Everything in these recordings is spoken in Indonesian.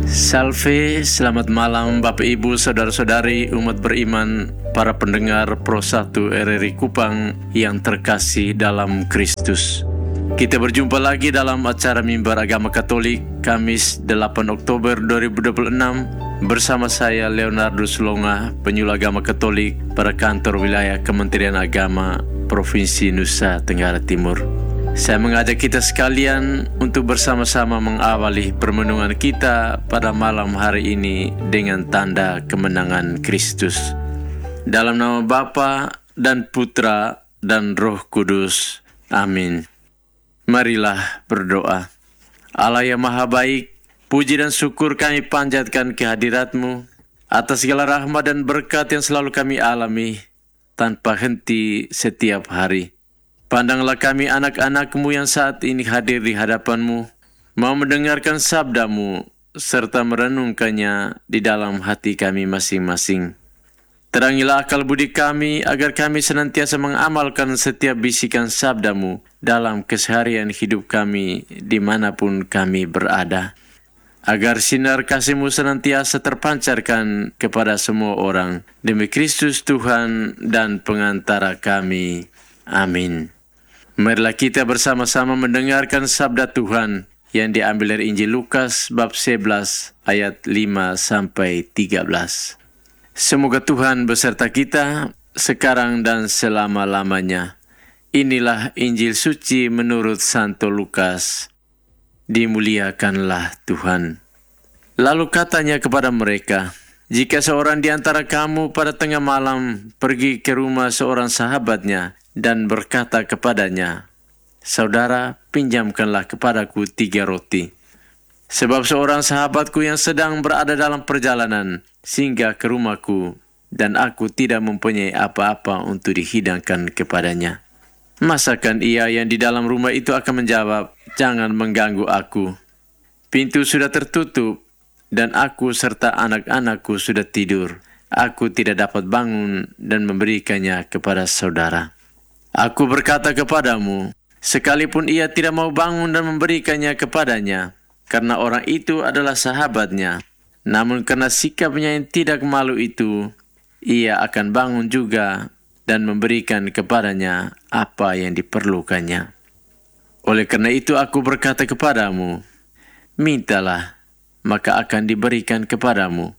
Salve, selamat malam Bapak Ibu, Saudara-saudari, umat beriman, para pendengar Pro 1 RRI Kupang yang terkasih dalam Kristus. Kita berjumpa lagi dalam acara Mimbar Agama Katolik, Kamis 8 Oktober 2026, bersama saya Leonardo Sulonga, penyuluh agama Katolik pada kantor wilayah Kementerian Agama Provinsi Nusa Tenggara Timur. Saya mengajak kita sekalian untuk bersama-sama mengawali permenungan kita pada malam hari ini dengan tanda kemenangan Kristus. Dalam nama Bapa dan Putra dan Roh Kudus. Amin. Marilah berdoa. Allah yang Maha Baik, puji dan syukur kami panjatkan kehadirat-Mu atas segala rahmat dan berkat yang selalu kami alami tanpa henti setiap hari. Pandanglah kami anak-anak-Mu yang saat ini hadir di hadapan-Mu, mau mendengarkan sabda-Mu, serta merenungkannya di dalam hati kami masing-masing. Terangilah akal budi kami, agar kami senantiasa mengamalkan setiap bisikan sabda-Mu dalam keseharian hidup kami, dimanapun kami berada. Agar sinar kasih-Mu senantiasa terpancarkan kepada semua orang. Demi Kristus Tuhan dan pengantara kami. Amin. Marilah kita bersama-sama mendengarkan sabda Tuhan yang diambil dari Injil Lukas bab 11 ayat 5-13. Semoga Tuhan beserta kita sekarang dan selama-lamanya. Inilah Injil suci menurut Santo Lukas. Dimuliakanlah Tuhan. Lalu katanya kepada mereka, jika seorang di antara kamu pada tengah malam pergi ke rumah seorang sahabatnya dan berkata kepadanya, "Saudara, pinjamkanlah kepadaku 3 roti. Sebab seorang sahabatku yang sedang berada dalam perjalanan singgah ke rumahku, dan aku tidak mempunyai apa-apa untuk dihidangkan kepadanya." Masakan ia yang di dalam rumah itu akan menjawab, "Jangan mengganggu aku. Pintu sudah tertutup, dan aku serta anak-anakku sudah tidur. Aku tidak dapat bangun dan memberikannya kepada saudara." Aku berkata kepadamu, sekalipun ia tidak mau bangun dan memberikannya kepadanya, karena orang itu adalah sahabatnya, namun karena sikapnya yang tidak malu itu, ia akan bangun juga dan memberikan kepadanya apa yang diperlukannya. Oleh karena itu aku berkata kepadamu, mintalah, maka akan diberikan kepadamu.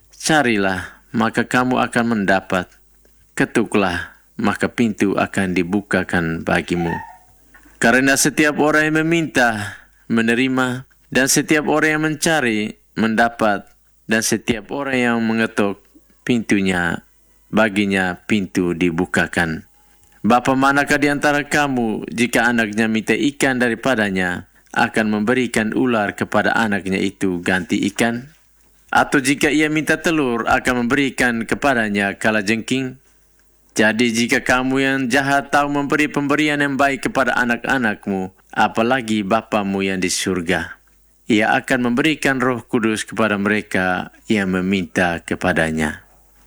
Carilah, maka kamu akan mendapat. Ketuklah, maka pintu akan dibukakan bagimu. Karena setiap orang yang meminta, menerima, dan setiap orang yang mencari, mendapat, dan setiap orang yang mengetuk pintunya, baginya pintu dibukakan. Bapa manakah di antara kamu, jika anaknya minta ikan daripadanya, akan memberikan ular kepada anaknya itu ganti ikan? Atau jika ia minta telur, akan memberikan kepadanya kalajengking? Jadi jika kamu yang jahat tahu memberi pemberian yang baik kepada anak-anakmu, apalagi Bapamu yang di surga, ia akan memberikan Roh Kudus kepada mereka yang meminta kepadanya.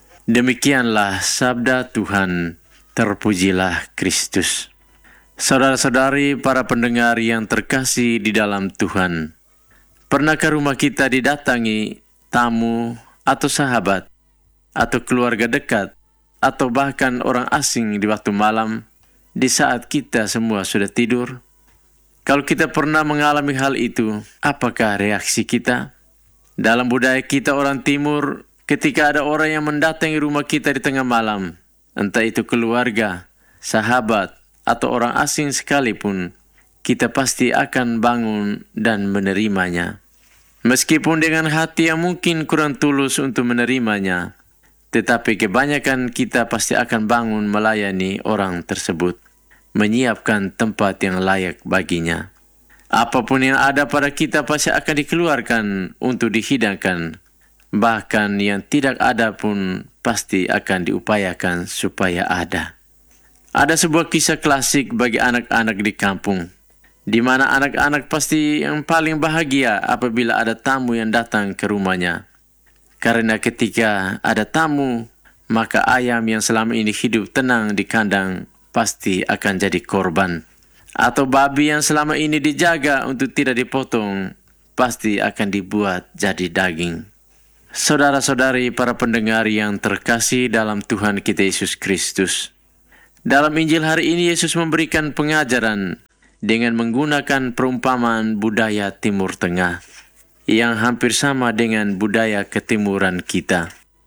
Demikianlah sabda Tuhan, terpujilah Kristus. Saudara-saudari, para pendengar yang terkasih di dalam Tuhan, pernahkah rumah kita didatangi tamu atau sahabat atau keluarga dekat, atau bahkan orang asing di waktu malam, di saat kita semua sudah tidur? Kalau kita pernah mengalami hal itu, apakah reaksi kita? Dalam budaya kita orang Timur, ketika ada orang yang mendatangi rumah kita di tengah malam, entah itu keluarga, sahabat, atau orang asing sekalipun, kita pasti akan bangun dan menerimanya. Meskipun dengan hati yang mungkin kurang tulus untuk menerimanya, tetapi kebanyakan kita pasti akan bangun melayani orang tersebut, menyiapkan tempat yang layak baginya. Apapun yang ada pada kita pasti akan dikeluarkan untuk dihidangkan. Bahkan yang tidak ada pun pasti akan diupayakan supaya ada. Ada sebuah kisah klasik bagi anak-anak di kampung, di mana anak-anak pasti yang paling bahagia apabila ada tamu yang datang ke rumahnya. Karena ketika ada tamu, maka ayam yang selama ini hidup tenang di kandang pasti akan jadi korban. Atau babi yang selama ini dijaga untuk tidak dipotong, pasti akan dibuat jadi daging. Saudara-saudari para pendengar yang terkasih dalam Tuhan kita Yesus Kristus, dalam Injil hari ini Yesus memberikan pengajaran dengan menggunakan perumpamaan budaya Timur Tengah yang hampir sama dengan budaya ketimuran kita.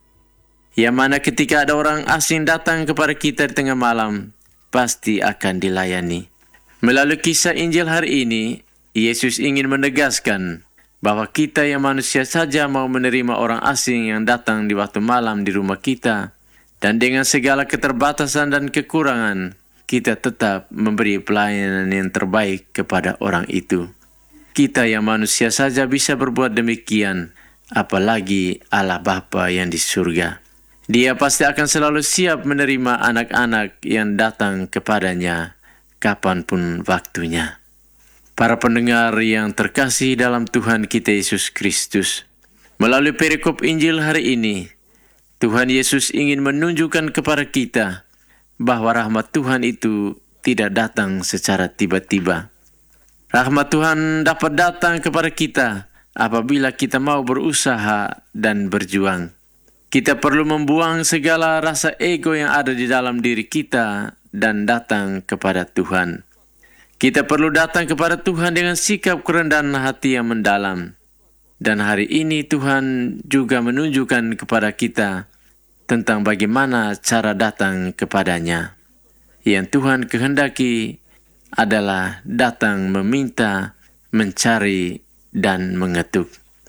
Yang mana ketika ada orang asing datang kepada kita di tengah malam, pasti akan dilayani. Melalui kisah Injil hari ini, Yesus ingin menegaskan bahwa kita yang manusia saja mau menerima orang asing yang datang di waktu malam di rumah kita, dan dengan segala keterbatasan dan kekurangan, kita tetap memberi pelayanan yang terbaik kepada orang itu. Kita yang manusia saja bisa berbuat demikian, apalagi Allah Bapa yang di surga. Dia pasti akan selalu siap menerima anak-anak yang datang kepadanya kapanpun waktunya. Para pendengar yang terkasih dalam Tuhan kita Yesus Kristus, melalui perikop Injil hari ini, Tuhan Yesus ingin menunjukkan kepada kita bahwa rahmat Tuhan itu tidak datang secara tiba-tiba. Rahmat Tuhan dapat datang kepada kita apabila kita mau berusaha dan berjuang. Kita perlu membuang segala rasa ego yang ada di dalam diri kita dan datang kepada Tuhan. Kita perlu datang kepada Tuhan dengan sikap kerendahan hati yang mendalam. Dan hari ini Tuhan juga menunjukkan kepada kita tentang bagaimana cara datang kepadanya. Yang Tuhan kehendaki adalah datang meminta, mencari, dan mengetuk.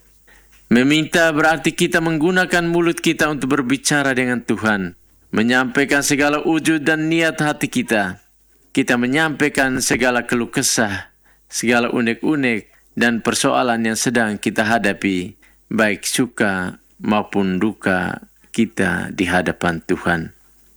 Meminta berarti kita menggunakan mulut kita untuk berbicara dengan Tuhan, menyampaikan segala wujud dan niat hati kita. Kita menyampaikan segala keluh kesah, segala unek-unek, dan persoalan yang sedang kita hadapi, baik suka maupun duka kita di hadapan Tuhan.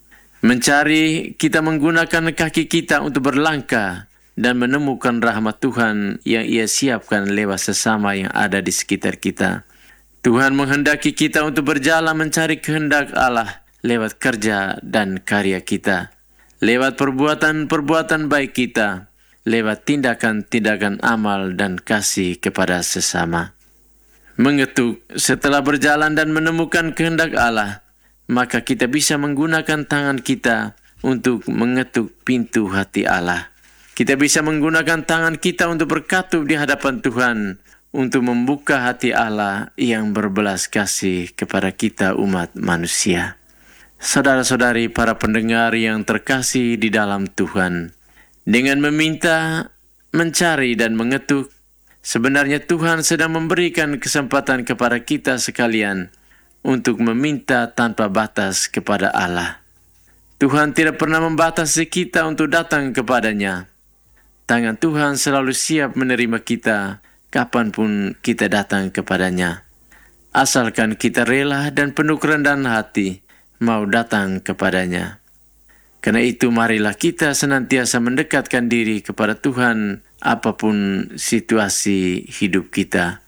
Mencari, kita menggunakan kaki kita untuk berlangkah dan menemukan rahmat Tuhan yang Ia siapkan lewat sesama yang ada di sekitar kita. Tuhan menghendaki kita untuk berjalan mencari kehendak Allah lewat kerja dan karya kita, lewat perbuatan-perbuatan baik kita, lewat tindakan-tindakan amal dan kasih kepada sesama. Mengetuk, setelah berjalan dan menemukan kehendak Allah, maka kita bisa menggunakan tangan kita untuk mengetuk pintu hati Allah. Kita bisa menggunakan tangan kita untuk berkatup di hadapan Tuhan, untuk membuka hati Allah yang berbelas kasih kepada kita umat manusia. Saudara-saudari para pendengar yang terkasih di dalam Tuhan, dengan meminta, mencari, dan mengetuk, sebenarnya Tuhan sedang memberikan kesempatan kepada kita sekalian untuk meminta tanpa batas kepada Allah. Tuhan tidak pernah membatasi kita untuk datang kepadanya. Tangan Tuhan selalu siap menerima kita kapanpun kita datang kepadanya. Asalkan kita rela dan penuh kerendahan hati mau datang kepadanya. Karena itu marilah kita senantiasa mendekatkan diri kepada Tuhan apapun situasi hidup kita,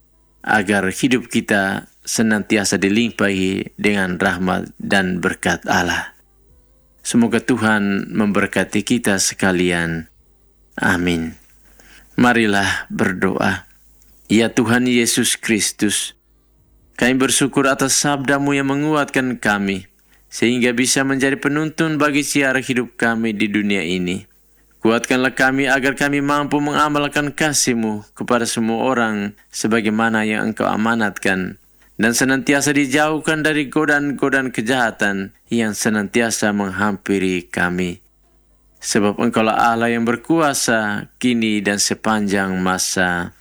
agar hidup kita senantiasa dilimpahi dengan rahmat dan berkat Allah. Semoga Tuhan memberkati kita sekalian. Amin. Marilah berdoa. Ya Tuhan Yesus Kristus, kami bersyukur atas sabda-Mu yang menguatkan kami, sehingga bisa menjadi penuntun bagi siar hidup kami di dunia ini. Kuatkanlah kami agar kami mampu mengamalkan kasih-Mu kepada semua orang sebagaimana yang Engkau amanatkan, dan senantiasa dijauhkan dari godaan-godaan kejahatan yang senantiasa menghampiri kami. Sebab Engkaulah Allah yang berkuasa kini dan sepanjang masa.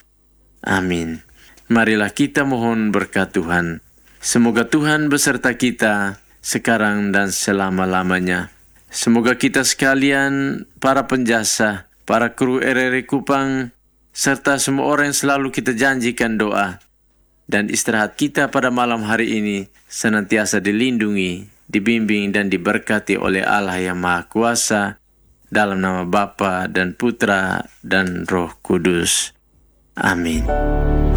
Amin. Marilah kita mohon berkat Tuhan. Semoga Tuhan beserta kita sekarang dan selama-lamanya. Semoga kita sekalian, para penjasa, para kru RRI Kupang, serta semua orang yang selalu kita janjikan doa, dan istirahat kita pada malam hari ini senantiasa dilindungi, dibimbing dan diberkati oleh Allah yang Maha Kuasa, dalam nama Bapa dan Putra dan Roh Kudus. Amin.